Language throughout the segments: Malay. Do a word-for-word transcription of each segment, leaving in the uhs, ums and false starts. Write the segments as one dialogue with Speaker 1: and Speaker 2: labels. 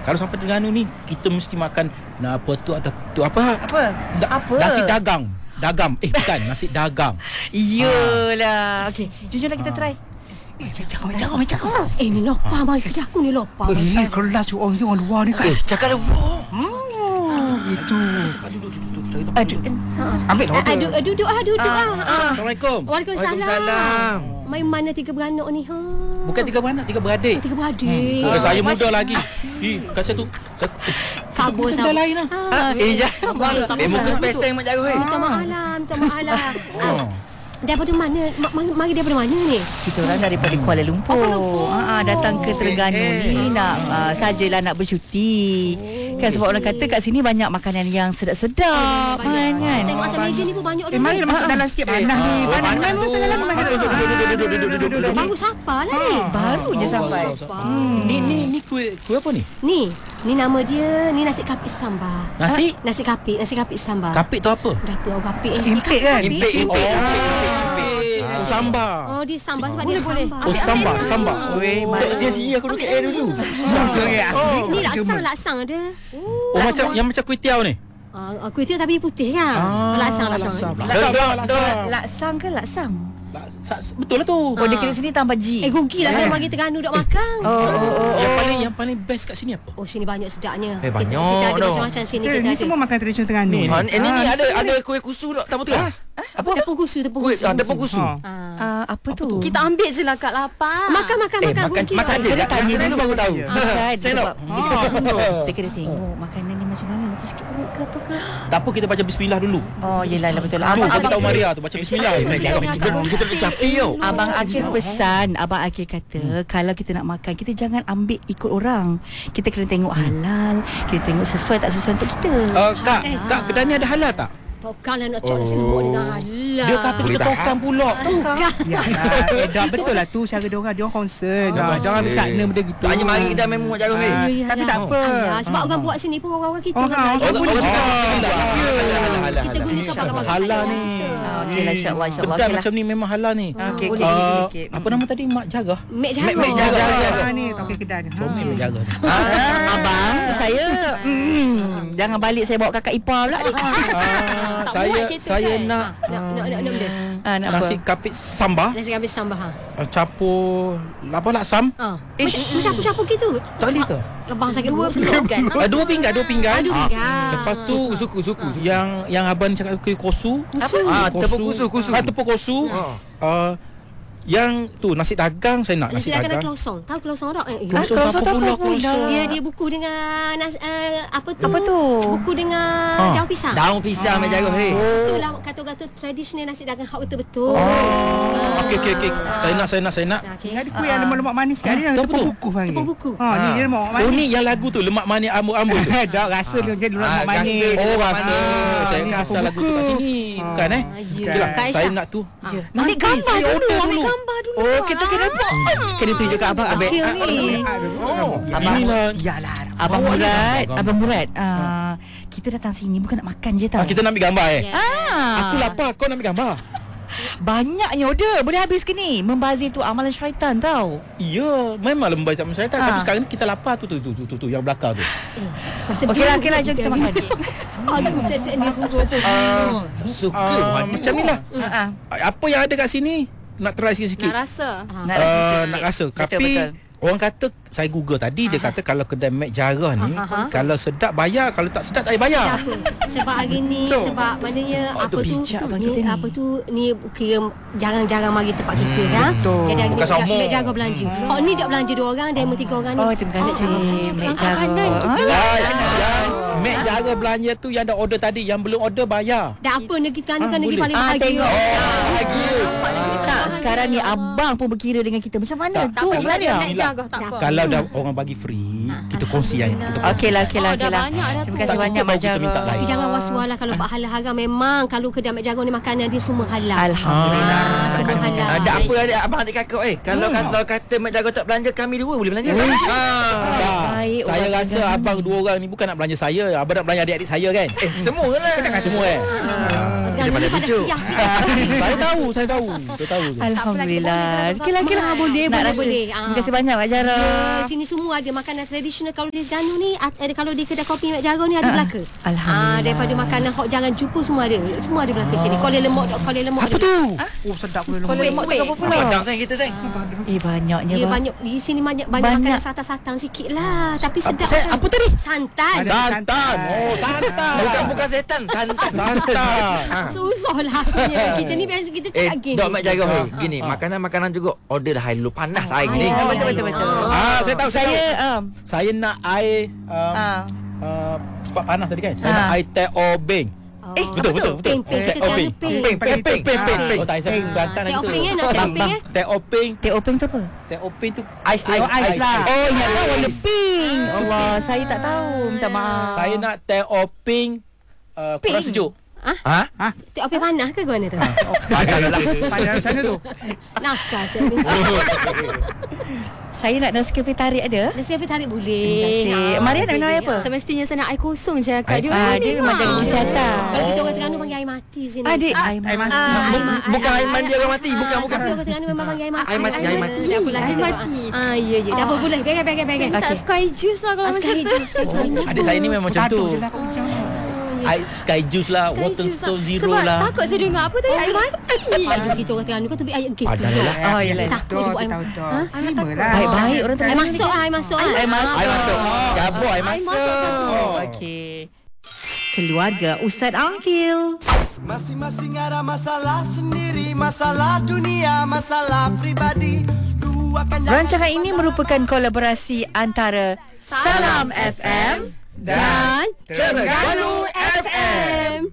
Speaker 1: Kalau sampai Terengganu ni kita mesti makan nah, apa tu atau tu apa?
Speaker 2: Apa?
Speaker 1: Da,
Speaker 2: Apa?
Speaker 1: Nasi dagang. Dagam. Eh bukan, nasi dagang.
Speaker 2: Iyalah. Okey, jujurlah kita try.
Speaker 3: Eh, cakap, cakap, cakap.
Speaker 4: Eh, ni lopa mari kerja aku ni lopa.
Speaker 3: Eh, kelas tu orang orang luar ni kan.
Speaker 5: Eh, cakap dah.
Speaker 3: Hmm, itu.
Speaker 2: Aduh.
Speaker 3: Ambil dah order.
Speaker 4: Aduh, duduk ah, duduk ah.
Speaker 1: Assalamualaikum.
Speaker 4: Waalaikumsalam. Main mana tiga beranak ni ha?
Speaker 1: Bukan tiga beranak, tiga beradik.
Speaker 4: Tiga beradik.
Speaker 1: Oh, saya muda lagi. Eh, kat saya tu. Saya,
Speaker 4: Sabar,
Speaker 1: kita
Speaker 4: sabar.
Speaker 1: lain lah.
Speaker 5: Eh, jangan. Eh, muka spesial mak jaga.
Speaker 4: Minta maaf lah, minta maaf lah. Ah, daripada mana? Ma- Mari, mari daripada mana ni?
Speaker 2: Kita orang daripada Kuala Lumpur.
Speaker 4: Oh, Kuala Lumpur.
Speaker 2: Ha, datang ke Terengganu
Speaker 5: eh.
Speaker 2: ni nak uh, sajalah nak bercuti. Kan sebab orang kata kat sini banyak makanan yang sedap-sedap kan kan.
Speaker 4: Tengok atas meja ni pun banyak
Speaker 3: Eh, mari masuk dalam sikit panas ni. Panas ni masuk dalam panas.
Speaker 4: Baru siapa lah ni?
Speaker 2: Baru je sampai.
Speaker 1: Hmm. Ni ni ni kuih kuih apa ni?
Speaker 4: Ni, ni nama dia, ni nasi kapit sambal.
Speaker 1: Nasi?
Speaker 4: Ah, nasi kapit, nasi kapit sambal.
Speaker 1: Kapit tu apa?
Speaker 4: Berapa orang kapit eh?
Speaker 3: Impit kan?
Speaker 5: Impit, impit.
Speaker 1: Oh, sambal.
Speaker 4: Oh, dia sambal sebab dia sambal.
Speaker 1: Oh, sambal, sambal.
Speaker 2: Weh,
Speaker 5: Dia sini aku duduk K L dulu.
Speaker 4: Ni laksang, laksang dia.
Speaker 1: Oh, macam yang macam kuih tiaw ni.
Speaker 4: Ah, kuih tiaw tapi putih kan?
Speaker 1: Ah,
Speaker 4: laksang, laksang.
Speaker 1: laksang.
Speaker 2: Laksang,
Speaker 1: Laksang.
Speaker 2: laksang ke laksang?
Speaker 1: Betul lah tu.
Speaker 2: Oh, dia kira sini tambah G.
Speaker 4: Eh, rugi lah kalau bagi Terengganu duk makan.
Speaker 2: Oh, oh, oh.
Speaker 1: Yang paling yang paling best kat sini apa?
Speaker 4: Oh, sini banyak sedapnya.
Speaker 5: Eh,
Speaker 4: Kita-
Speaker 5: banyak
Speaker 4: Kita ada
Speaker 5: dah.
Speaker 4: macam-macam sini.
Speaker 3: Kita
Speaker 4: Kita
Speaker 3: ni
Speaker 4: ada.
Speaker 3: semua makan tradisional Terengganu.
Speaker 1: Ni,
Speaker 5: Ha, eh, ni ni ada ada kuih kusu tak tahu tu.
Speaker 4: Apa? Tepung kusu, tepung
Speaker 5: Kuih
Speaker 4: kusu.
Speaker 5: ah, tepung kusu.
Speaker 3: Ha.
Speaker 2: Ah, apa tu?
Speaker 6: Kita ambil je lah kat lapar.
Speaker 4: Makan, makan,
Speaker 5: Eh,
Speaker 4: makan.
Speaker 5: makan
Speaker 4: rugi
Speaker 5: makan
Speaker 4: lah.
Speaker 5: je.
Speaker 2: Dia tanya
Speaker 5: Dulu
Speaker 2: dulu
Speaker 5: baru tahu.
Speaker 2: Bukan
Speaker 5: Saya
Speaker 2: sebab
Speaker 5: nak.
Speaker 2: dia cakap tengok. Dia kena tengok makanan ni macam mana. Nanti sikit perut ke apa ke.
Speaker 1: Tak apa kita baca bismillah dulu.
Speaker 2: Oh, yelah lah betul lah.
Speaker 1: Dulu
Speaker 2: Abang,
Speaker 1: kita
Speaker 2: abang,
Speaker 1: tahu Maria tu baca bismillah.
Speaker 5: Kita kita nak capi tau.
Speaker 2: abang Akil pesan, Abang Akil kata kalau kita nak makan, kita jangan ambil ikut orang. Kita kena tengok halal, kita tengok sesuai tak sesuai untuk kita.
Speaker 1: Uh, kak, kak kedai ni ada halal tak?
Speaker 4: Tokang lah nak cok nasi lemak dengan halal.
Speaker 1: Dia kata kita tokang pula.
Speaker 4: Tokang.
Speaker 3: Yalah, eh, dah betul lah tu cara dia orang. Dia orang concern. Dah, jangan ambil syakna benda gitu.
Speaker 5: Tak hanya mari kita main mak jaga weh.
Speaker 3: Ah,
Speaker 4: Ya,
Speaker 3: Tapi
Speaker 4: ya.
Speaker 3: tak apa.
Speaker 4: Ayah, sebab orang buat sini pun orang-orang kita.
Speaker 3: Orang-
Speaker 4: orang
Speaker 3: orang
Speaker 4: Melayu.
Speaker 3: boleh
Speaker 5: Orang
Speaker 3: cakap.
Speaker 5: Halal
Speaker 4: Kita gunakan bagai-bagai
Speaker 1: Halal
Speaker 4: ayam.
Speaker 1: ni.
Speaker 2: Okeylah, insya-Allah, insya-Allah.
Speaker 1: Kedai
Speaker 2: Okeylah.
Speaker 1: macam ni memang halal ni.
Speaker 2: Okey,
Speaker 4: boleh
Speaker 2: okey,
Speaker 1: Uh,
Speaker 2: okey.
Speaker 1: apa nama tadi? Mak Jaga.
Speaker 4: Mek jaga.
Speaker 5: Mek- Mek jaga.
Speaker 3: Ah, ni tokek kedai ni.
Speaker 1: Comel Mek Jaga ni.
Speaker 2: Ah, abang, saya mm, jangan balik saya bawa kakak ipar pula ni.
Speaker 1: Ah, saya
Speaker 6: muat kita
Speaker 1: saya
Speaker 6: kan?
Speaker 1: nak
Speaker 4: Nak nak nak nak benda.
Speaker 2: Ah, nak apa?
Speaker 1: nasi kapit sambal
Speaker 4: Nasi habis sambal ha.
Speaker 1: uh, campur apa laksam.
Speaker 4: Ha. Macam campur-campur gitu.
Speaker 1: Tak boleh ke?
Speaker 4: Abang sakit
Speaker 6: Dua
Speaker 4: perut.
Speaker 6: pinggan.
Speaker 1: Uh, dua pinggan, dua pinggan.
Speaker 4: Aduh, pinggan.
Speaker 1: Lepas tu
Speaker 5: Suku suku suku.
Speaker 1: yang yang abang cakap kuih kosu.
Speaker 4: Kusu.
Speaker 5: Ah, tepung kusu, kusu.
Speaker 1: Ah, tepung kosu.
Speaker 5: Ah.
Speaker 1: Uh, yang tu nasi dagang saya nak
Speaker 4: Nasi
Speaker 1: nasi
Speaker 4: dagang dan
Speaker 1: dagang.
Speaker 4: kelosong. Tahu kelosong tak? Eh,
Speaker 1: Kelosong
Speaker 2: Ah,
Speaker 1: apa
Speaker 2: kelosong
Speaker 1: pula
Speaker 2: apa pula?
Speaker 1: kelosong?
Speaker 4: Dia dia buku dengan nas, uh, apa tu?
Speaker 2: Apa tu?
Speaker 4: Buku dengan
Speaker 1: Ha.
Speaker 4: daun pisang.
Speaker 5: Daun pisang mak jaga weh.
Speaker 4: Itulah kata-kata tradisional nasi dagang hak betul-betul.
Speaker 1: Oh, okey okey okey. Saya nak saya nak saya nak.
Speaker 4: Nah, okey.
Speaker 3: Ada kuih yang lemak-lemak manis kat dia.
Speaker 1: Ah,
Speaker 3: Tepung
Speaker 1: betul.
Speaker 3: buku panggil.
Speaker 4: Tepung buku.
Speaker 3: Ha, ni dia lemak
Speaker 1: Oh
Speaker 3: manis.
Speaker 1: ni yang lagu tu lemak manis ambur-ambur tu.
Speaker 3: Dah rasa dia macam lemak
Speaker 5: Ah,
Speaker 3: manis.
Speaker 5: rasa.
Speaker 1: Oh rasa.
Speaker 3: Ah,
Speaker 1: Saya
Speaker 3: ni
Speaker 1: ni asal
Speaker 3: tepung
Speaker 1: lagu tu
Speaker 3: buku.
Speaker 1: kat sini. Bukan eh?
Speaker 4: Ah,
Speaker 1: Okey
Speaker 4: ya.
Speaker 1: lah.
Speaker 6: Kak
Speaker 1: Saya
Speaker 6: Aisyah.
Speaker 1: nak tu.
Speaker 2: Ya.
Speaker 4: Ambil
Speaker 1: Nanti
Speaker 4: gambar
Speaker 1: saya
Speaker 4: dulu,
Speaker 1: order
Speaker 4: ambil
Speaker 1: dulu.
Speaker 4: gambar dulu.
Speaker 2: Oh, kita kena kena tunjuk kat abang Akil ni.
Speaker 1: Oh,
Speaker 2: Abang-
Speaker 1: inilah.
Speaker 3: Yalah.
Speaker 2: Abang
Speaker 1: Bawa
Speaker 2: Murad,
Speaker 1: gambar.
Speaker 2: Abang Murad. ah, kita datang sini bukan nak makan je tau.
Speaker 1: Ah, kita nak ambil gambar eh.
Speaker 4: Ya.
Speaker 2: Ah,
Speaker 1: Aku lapar, kau nak ambil gambar.
Speaker 2: banyaknya order. Boleh habis ke ni? Membazir tu amalan syaitan tau.
Speaker 1: Ya, memang lembah tak masyarakat.
Speaker 2: Ha.
Speaker 1: Tapi sekarang ni kita lapar tu tu tu tu, tu, tu yang belakang tu.
Speaker 4: Rasa
Speaker 2: Okey lah,
Speaker 4: betul
Speaker 2: okey lah, jom kita makan.
Speaker 4: Aku sesek ni sungguh tu.
Speaker 5: Suka
Speaker 1: Ah, macam ni lah.
Speaker 2: Ah,
Speaker 1: Apa yang ada kat sini nak try sikit-sikit.
Speaker 6: Nak rasa.
Speaker 2: nak
Speaker 1: Uh,
Speaker 2: rasa sikit-sikit.
Speaker 1: nak rasa.
Speaker 2: Betul,
Speaker 1: Tapi
Speaker 2: betul.
Speaker 1: orang kata, saya Google tadi, dia kata kalau kedai Mek Jarah ni, kalau sedap bayar, kalau tak sedap tak payah bayar.
Speaker 4: Tak apa. Sebab hari ni
Speaker 1: Betul.
Speaker 4: sebab maknanya
Speaker 2: Oh,
Speaker 4: apa
Speaker 2: tu
Speaker 4: tu,
Speaker 2: bijak bang
Speaker 4: ni,
Speaker 2: kita ni.
Speaker 4: apa tu ni kira jarang-jarang mari tempat kita kan.
Speaker 3: betul.
Speaker 4: Jadi hari ni
Speaker 1: Bukan sama.
Speaker 4: Mek Jaga belanja. Kau ni dak belanja dua orang, demo tiga orang ni.
Speaker 2: Oh, terima kasih. Mek Jaga.
Speaker 4: Makanan
Speaker 2: Ah,
Speaker 1: Yang, yang Mek Jarah belanja tu yang dah order tadi, yang belum order bayar.
Speaker 4: Dak apa negeri kan kan negeri
Speaker 1: boleh.
Speaker 4: paling
Speaker 2: Ah,
Speaker 4: bahagia.
Speaker 2: tengok.
Speaker 1: Bahagia.
Speaker 2: Tak, sekarang ni abang pun berkira dengan kita. Macam mana
Speaker 1: Tak,
Speaker 2: tu?
Speaker 6: Tak apa,
Speaker 2: Gimana?
Speaker 6: kita Mek Jaga tak apa.
Speaker 1: Kalau dah orang bagi free, kita kongsi yang kita kongsi.
Speaker 2: Okeylah, okeylah,
Speaker 6: Oh, dah
Speaker 2: okeylah.
Speaker 6: banyak dah
Speaker 2: Terima
Speaker 6: tu.
Speaker 2: kasih
Speaker 1: Tak
Speaker 2: banyak
Speaker 1: cukup
Speaker 2: Mak
Speaker 1: baru kita minta
Speaker 2: Jaga.
Speaker 1: lain.
Speaker 4: Tapi jangan was-was lah kalau pak halal haram memang kalau kedai Mek Jaga ni makanan dia semua halal.
Speaker 2: Alhamdulillah.
Speaker 4: Ah, semua halal.
Speaker 5: Ada apa ada abang adik kakak eh. Kalau kalau kata mak jaga tak belanja kami dua boleh belanja.
Speaker 1: Ah,
Speaker 2: Baik,
Speaker 1: saya Saya rasa abang dua orang ni bukan nak belanja saya, abang nak belanja adik-adik saya kan?
Speaker 5: Eh, semua lah.
Speaker 1: Semua eh.
Speaker 4: Dia pada
Speaker 5: bincuk.
Speaker 1: Saya tahu, saya tahu. Saya tahu.
Speaker 2: Alhamdulillah. Okey lah, okey lah.
Speaker 4: Ah, boleh,
Speaker 2: Nak
Speaker 4: boleh,
Speaker 2: rasa.
Speaker 4: boleh. Ah.
Speaker 2: Terima kasih banyak Mak Jara.
Speaker 4: Ya, sini semua ada makanan tradisional. Kalau di Terengganu ni ada, kalau di kedai kopi Mek Jaro ni ada belaka.
Speaker 2: Alhamdulillah.
Speaker 4: Ah, daripada makanan hok jangan jumpa semua ada. Semua ada belaka sini. Kuala Lemak, Kuala Lemak.
Speaker 1: Apa tu?
Speaker 3: Oh sedap boleh
Speaker 2: Kuala Lemak tu apa pula?
Speaker 5: Padang sayang kita sayang.
Speaker 2: Eh banyaknya
Speaker 4: Dia
Speaker 2: bang.
Speaker 4: banyak di sini banyak banyak,
Speaker 2: Banyak.
Speaker 4: makanan satang-satang sikit lah. Tapi sedap.
Speaker 1: saya-
Speaker 4: kan?
Speaker 1: apa tadi?
Speaker 4: Santan.
Speaker 3: Ada
Speaker 1: Santan. Oh, santan.
Speaker 5: Bukan bukan setan, santan.
Speaker 1: Santan.
Speaker 4: Susah lah punya. Kita ni biasa kita
Speaker 5: Eh,
Speaker 4: cakap gini.
Speaker 5: Dok Mak Jaga hey, gini, makanan-makanan juga order dah dulu panas air ni.
Speaker 4: Ah,
Speaker 2: betul, betul, betul.
Speaker 1: Ah, saya tahu, saya
Speaker 2: Saya
Speaker 1: tahu.
Speaker 2: um,
Speaker 1: Saya nak air um,
Speaker 2: ah.
Speaker 1: uh, cepat panas tadi kan. Saya
Speaker 2: Ah.
Speaker 1: nak air teh obeng.
Speaker 4: Eh,
Speaker 1: Betul, betul, betul.
Speaker 4: Peng, peng. Kita
Speaker 1: Teh
Speaker 4: jangan
Speaker 1: obeng.
Speaker 4: peng.
Speaker 5: Peng, peng, peng, peng, peng, peng.
Speaker 1: Oh, tak saya jantan
Speaker 4: Teh
Speaker 1: lagi tu.
Speaker 4: obeng kan, nak teh obeng kan?
Speaker 1: Teh obeng.
Speaker 2: Teh openg tu apa?
Speaker 1: Teh obeng tu
Speaker 5: Ais, ais,
Speaker 3: Oh, ais lah.
Speaker 2: Oh ingat kan warna pink. Allah, saya tak tahu. Minta maaf.
Speaker 1: Saya nak teh obeng uh, kurang
Speaker 2: Pink.
Speaker 1: sejuk.
Speaker 5: Ha?
Speaker 4: Teh obeng panas ke mana tu?
Speaker 5: Padahal lah.
Speaker 3: Pada macam mana tu?
Speaker 4: Nakal saya ni.
Speaker 2: Saya nak Nescafe tarik ada?
Speaker 4: Nescafe tarik
Speaker 2: Terima
Speaker 4: boleh.
Speaker 2: kasih. Maria nak minum air apa?
Speaker 6: Semestinya saya nak air kosong je Kak. Dia
Speaker 2: Ah, dia memang jaga kesihatan.
Speaker 4: Kalau kita orang Terengganu panggil air mati sini.
Speaker 2: Adik,
Speaker 4: Ah,
Speaker 2: air
Speaker 3: Air
Speaker 2: mati.
Speaker 3: mati.
Speaker 4: ah, air ma-
Speaker 5: Bukan air mandi orang mati, bukan, bukan.
Speaker 4: Tapi orang Terengganu memang panggil air mati.
Speaker 5: Air mati, air mati.
Speaker 4: Tak apalah
Speaker 6: Air
Speaker 4: kita.
Speaker 6: mati.
Speaker 4: Ah, ya ya. Dah boleh. Pegang pegang pegang.
Speaker 6: Saya tak sky juice lah kalau
Speaker 4: Ah,
Speaker 6: macam
Speaker 4: sekali
Speaker 6: tu.
Speaker 4: je, sekali je.
Speaker 1: Adik saya ni memang macam tu.
Speaker 3: Taduk je lah kau macam mana.
Speaker 1: Air sky juice lah,
Speaker 6: Sky
Speaker 1: water
Speaker 6: juice
Speaker 1: stone
Speaker 6: lah.
Speaker 1: zero
Speaker 6: Sebab
Speaker 1: lah.
Speaker 6: takut saya dengar apa tadi air mati.
Speaker 4: Air kita orang Terengganu kan tu air gitu.
Speaker 5: Padahal lah.
Speaker 2: Oh, yelah.
Speaker 4: Takut sebut air.
Speaker 3: Kita tahu
Speaker 4: Ha?
Speaker 3: Terima lah.
Speaker 2: Baik-baik orang
Speaker 4: Air
Speaker 2: Terengganu
Speaker 4: masuk ah, air masuk ah.
Speaker 2: Air masuk.
Speaker 5: Air masuk. Cabut air
Speaker 6: Air
Speaker 5: masuk.
Speaker 6: masuk satu.
Speaker 2: Oh, okey. Keluarga Ustaz Angkil.
Speaker 7: Masing-masing ada masalah sendiri, masalah dunia, masalah pribadi. Luahkan
Speaker 2: Rancangan ini merupakan kolaborasi antara Salam F M dan
Speaker 5: Terengganu F M.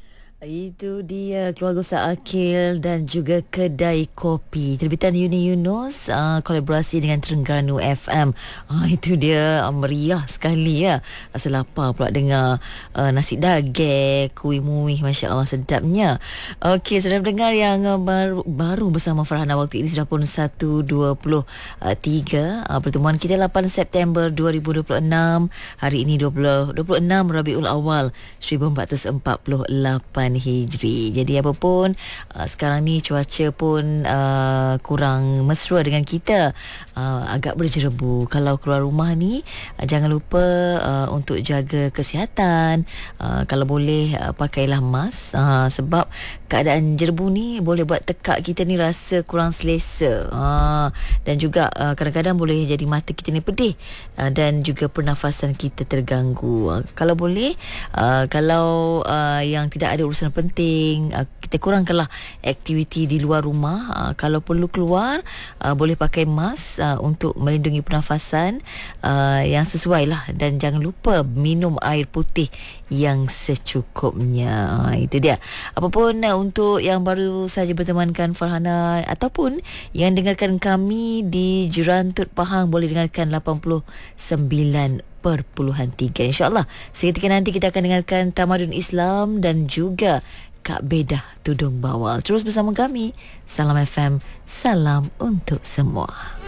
Speaker 8: Itu dia keluarga Ustaz Akil dan juga kedai kopi terbitan Uni Yunus uh, kolaborasi dengan Terengganu F M. Uh, itu dia uh, meriah sekali ya. Rasa lapar pula dengar uh, nasi daging, kuih muih, masya-Allah sedapnya. Okey, saudara pendengar yang uh, baru baru bersama Farhana waktu ini sudah pun satu dua puluh tiga. Uh, pertemuan kita lapan September dua ribu dua puluh enam. Hari ini dua puluh, dua puluh enam Rabiul Awal seribu empat ratus empat puluh lapan Hijri. Jadi apa pun uh, sekarang ni cuaca pun uh, kurang mesra dengan kita, uh, agak berjerebu. Kalau keluar rumah ni uh, jangan lupa uh, untuk jaga kesihatan. Uh, kalau boleh uh, pakailah mask uh, sebab keadaan jerebu ni boleh buat tekak kita ni rasa kurang selesa. Uh, dan juga uh, kadang-kadang boleh jadi mata kita ni pedih uh, dan juga pernafasan kita terganggu. Uh, kalau boleh uh, kalau uh, yang tidak ada urusan penting, uh, kita kurangkanlah aktiviti di luar rumah. Uh, kalau perlu keluar uh, boleh pakai mask uh, untuk melindungi pernafasan uh, yang sesuai lah, dan jangan lupa minum air putih yang secukupnya. Uh, itu dia. Apapun uh, untuk yang baru saja bertemankan Farhana ataupun yang dengarkan kami di Jerantut Pahang, boleh dengarkan lapan puluh sembilan perpuluhan tiga. InsyaAllah seketika nanti kita akan dengarkan Tamadun Islam dan juga Kak Bedah Tudung Bawal. Terus bersama kami. Salam F M, salam untuk semua.